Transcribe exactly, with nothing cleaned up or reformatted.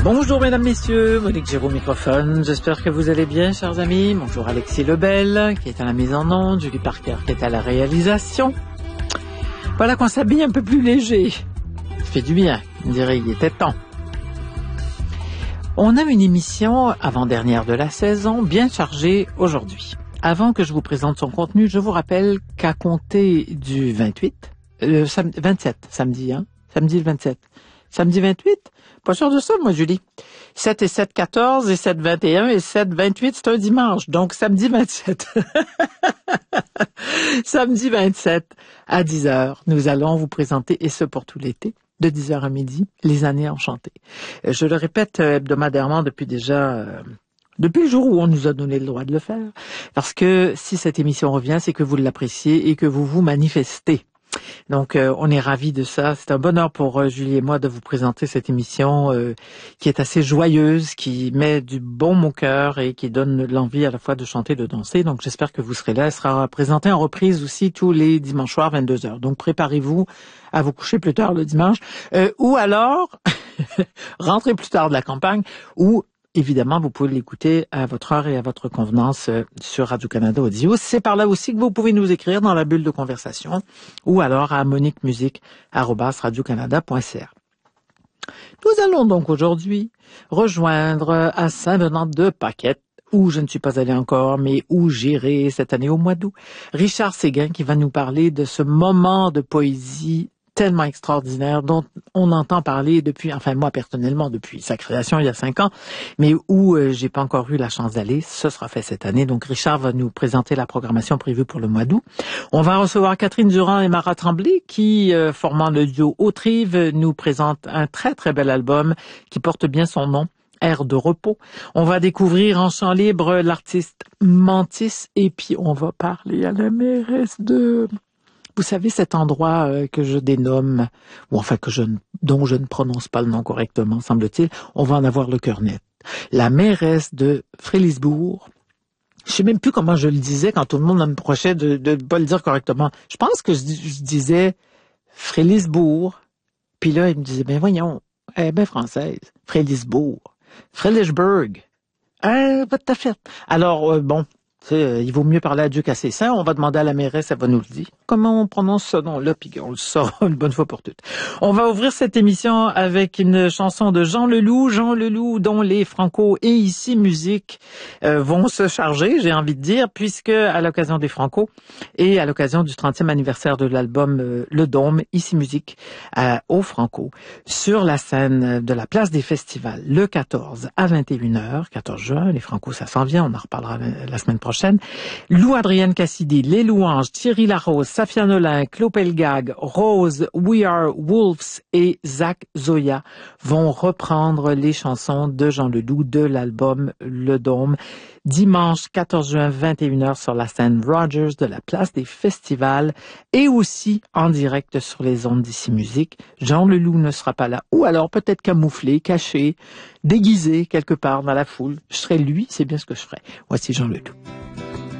Bonjour mesdames, messieurs, Monique Géraud au microphone. J'espère que vous allez bien, chers amis. Bonjour Alexis Lebel, qui est à la mise en onde, Julie Parker, qui est à la réalisation. Voilà qu'on s'habille un peu plus léger. Ça fait du bien, on dirait, il était temps. On a une émission avant-dernière de la saison, bien chargée aujourd'hui. Avant que je vous présente son contenu, je vous rappelle qu'à compter du vingt-huit, euh, sam- vingt-sept, samedi, hein, samedi le vingt-sept, samedi vingt-huit, pas sûr de ça, moi, Julie. sept et sept, quatorze, et sept, vingt et un, et sept, vingt-huit, c'est un dimanche. Donc, samedi vingt-sept. Samedi vingt-sept, à dix heures, nous allons vous présenter, et ce pour tout l'été, de dix heures à midi, les années enchantées. Je le répète hebdomadairement depuis déjà... Euh, Depuis le jour où on nous a donné le droit de le faire. Parce que si cette émission revient, c'est que vous l'appréciez et que vous vous manifestez. Donc, euh, on est ravis de ça. C'est un bonheur pour euh, Julie et moi de vous présenter cette émission euh, qui est assez joyeuse, qui met du baume au cœur et qui donne l'envie à la fois de chanter, de danser. Donc, j'espère que vous serez là. Elle sera présentée en reprise aussi tous les dimanches soirs, vingt-deux heures. Donc, préparez-vous à vous coucher plus tard le dimanche. Euh, ou alors, rentrez plus tard de la campagne, ou évidemment, vous pouvez l'écouter à votre heure et à votre convenance euh, sur Radio-Canada Audio. C'est par là aussi que vous pouvez nous écrire dans la bulle de conversation ou alors à moniquemusique arobase radiocanada point c a. Nous allons donc aujourd'hui rejoindre à Saint-Venant-de-Paquette, où je ne suis pas allé encore, mais où j'irai cette année au mois d'août, Richard Séguin qui va nous parler de ce moment de poésie tellement extraordinaire, dont on entend parler depuis, enfin moi personnellement, depuis sa création il y a cinq ans, mais où euh, j'ai pas encore eu la chance d'aller. Ce sera fait cette année. Donc Richard va nous présenter la programmation prévue pour le mois d'août. On va recevoir Catherine Durand et Mara Tremblay qui, euh, formant le duo Autrive, nous présentent un très très bel album qui porte bien son nom, Air de repos. On va découvrir en chant libre l'artiste Mantis et puis on va parler à la mairesse de... Vous savez, cet endroit euh, que je dénomme, ou enfin que je, dont je ne prononce pas le nom correctement, semble-t-il, on va en avoir le cœur net. La mairesse de Frélisbourg, je sais même plus comment je le disais quand tout le monde me reprochait de ne pas le dire correctement. Je pense que je, je disais Frélisbourg, puis là, il me disait, ben voyons, elle est bien française, Frélisbourg, Frélisbourg, hein, pas tout à fait. Alors, euh, bon... Euh, il vaut mieux parler à Dieu qu'à ses saints. On va demander à la mairesse, elle va nous le dire. Comment on prononce ce nom-là, puis on le saura une bonne fois pour toutes. On va ouvrir cette émission avec une chanson de Jean Leloup. Jean Leloup, dont les Franco et Ici Musique euh, vont se charger, j'ai envie de dire, puisque à l'occasion des Franco et à l'occasion du trentième anniversaire de l'album euh, Le Dôme, Ici Musique, euh, au Franco, sur la scène de la place des festivals, le quatorze à vingt et une heures, quatorze juin, les Franco, ça s'en vient, on en reparlera la semaine prochaine. Lou-Adrienne Cassidy, Les Louanges, Thierry Larose, Safia Nolin, Claude Pelgag, Rose, We Are Wolves et Zach Zoya vont reprendre les chansons de Jean Leloup de l'album Le Dôme. Dimanche quatorze juin, vingt et une heures sur la scène Rogers de la place des festivals et aussi en direct sur les ondes d'Ici Musique. Jean Leloup ne sera pas là, ou alors peut-être camouflé, caché, déguisé quelque part dans la foule. Je serai lui, c'est bien ce que je ferai. Voici Jean Leloup.